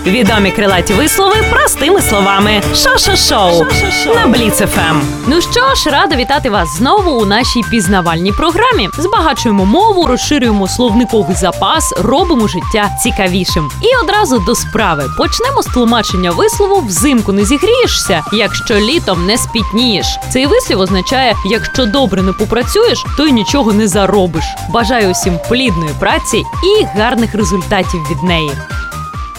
Відомі крилаті вислови простими словами. Шо-шо-шоу на Бліц ФМ. Ну що ж, рада вітати вас знову у нашій пізнавальній програмі. Збагачуємо мову, розширюємо словниковий запас, робимо життя цікавішим. І одразу до справи. Почнемо з тлумачення вислову «взимку не зігрієшся, якщо літом не спітнієш». Цей вислів означає «якщо добре не попрацюєш, то й нічого не заробиш». Бажаю усім плідної праці і гарних результатів від неї.